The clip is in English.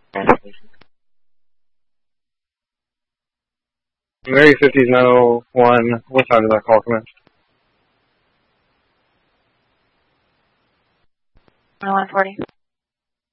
Mary 50's 901, what time did that call come in? 140.